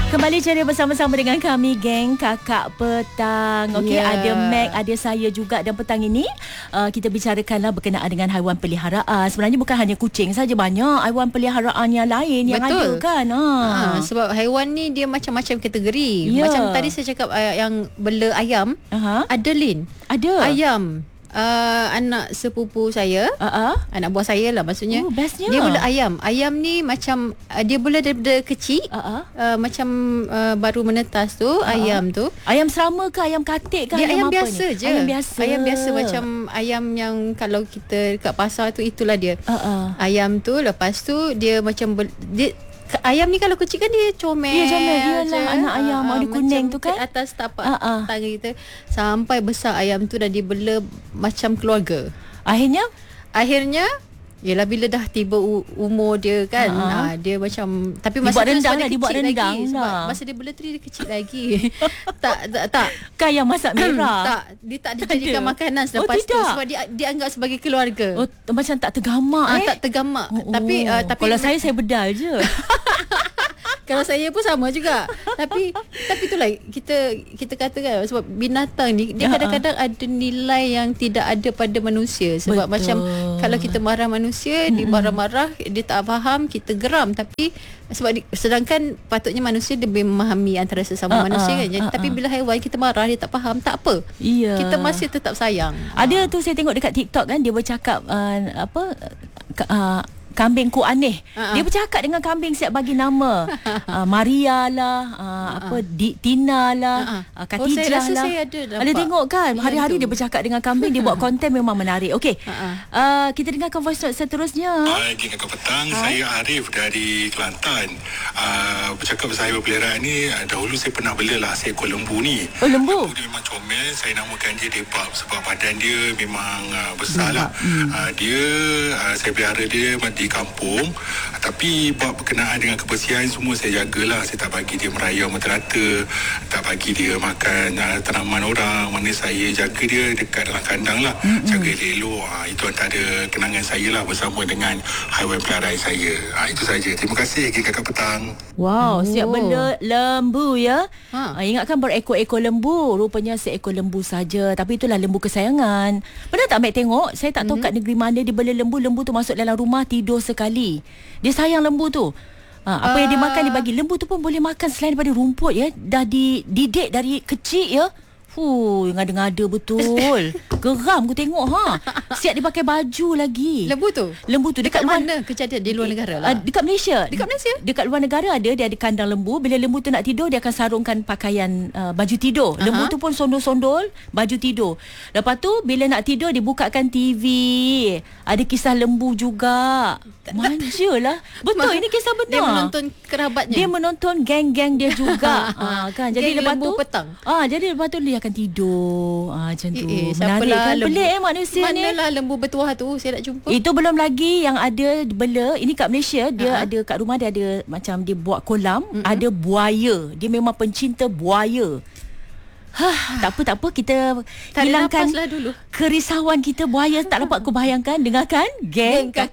Kembali ceria bersama-sama dengan kami, geng Kakak Petang. Okey, ada Mac, ada saya juga. Dan petang ini kita bicarakanlah berkenaan dengan haiwan peliharaan. Sebenarnya bukan hanya kucing saja, banyak haiwan peliharaan yang lain yang ada kan. Sebab haiwan ni dia macam-macam kategori. Macam tadi saya cakap yang bela ayam, Adeline. Ada ayam. Anak sepupu saya, anak buah saya lah maksudnya. Bestnya. Dia bela ayam. Ayam ni macam dia bela daripada kecil, macam baru menetas tu, ayam tu. Ayam serama ke ayam katik ke? Dia ayam apa biasa ni? je. Ayam biasa macam ayam yang kalau kita dekat pasar tu, itulah dia. Ayam tu lepas tu dia macam ayam ni kalau kecil kan dia comel. Dia comel. Iyalah anak ayam warna kuning tu kan. Atas tapak tangan kita sampai besar ayam tu dah dibela macam keluarga. Akhirnya yelah bila dah tiba umur dia kan, dia macam tapi masa dibuat rendang lagi, sebab masa dia bela tu dia kecil lagi. tak kan yang masak merah. Dia tak dijadikan makanan selepas tu sebab dia anggap sebagai keluarga. Macam tak tergamak. Tak tergamak. Tapi kalau saya bedal je. Kalau saya pun sama juga. tapi itulah kita katakan, sebab binatang ni dia kadang-kadang ada nilai yang tidak ada pada manusia. Sebab macam kalau kita marah manusia, dia marah-marah, dia tak faham, kita geram. Tapi sebab sedangkan patutnya manusia lebih memahami antara sesama manusia kan. Jadi tapi bila haiwan kita marah, dia tak faham, tak apa. Kita masih tetap sayang. Ada tu saya tengok dekat TikTok kan, dia bercakap kambing ku aneh. Dia bercakap dengan kambing, siap bagi nama. Maria lah, Tina lah, Katijah lah. Saya ada tengok kan, hari-hari dia bercakap dengan kambing, dia buat konten memang menarik. Okey. Kita dengarkan voice note seterusnya. Hai, Kakak Petang. Saya Arif dari Kelantan. Bercakap pasal haiwan peliharaan ni, dahulu saya pernah belalah seekor lembu ni. Lembu dia memang comel. Saya namakan dia Debab sebab badan dia memang besar lah. Saya pelihara dia di kampung, tapi buat berkenaan dengan kebersihan semua saya jagalah. Saya tak bagi dia merayau merata, tak bagi dia makan tanaman orang. Mana saya jaga dia dekat dalam kandang lah, jaga elok. Itu antara kenangan saya lah bersama dengan haiwan peliharaan saya. Itu saja. Terima kasih Kakak Petang. Wow, siap bela lembu ya. Ingatkan berekor-ekor lembu, rupanya seekor lembu saja. Tapi itulah lembu kesayangan. Pernah tak Mek tengok? Saya tak tahu kat negeri mana dia bela lembu. Lembu tu masuk dalam rumah, tidur sekali. Dia sayang lembu tu. Apa yang dia makan dia bagi. Lembu tu pun boleh makan selain daripada rumput ya. Dah dididik dari kecil ya. Ngada-ngada betul. Geram aku tengok siap dia pakai baju lagi. Lembu tu dekat mana kejadian? Di luar negara lah. Dekat Malaysia. Dekat luar negara dia ada kandang lembu. Bila lembu tu nak tidur, dia akan sarungkan pakaian baju tidur. Lembu tu pun sondol-sondol baju tidur. Lepas tu bila nak tidur, dia bukakan TV. Ada kisah lembu juga. Manjalah. Betul, ini kisah benar. Dia menonton kerabatnya. Dia menonton geng-geng dia juga. Kan. Jadi lepas tu petang. Jadi lepas tu dia akan tidur. Macam tu. Menarik kan. Pelik manusia ni. Manalah lembu bertuah tu saya nak jumpa. Itu belum lagi yang ada bela. Ini kat Malaysia, dia ada kat rumah dia ada macam dia buat kolam, ada buaya. Dia memang pencinta buaya. Tak apa kita hilangkan dulu kerisauan kita. Buaya tak dapat aku bayangkan. Dengarkan Geng Kakak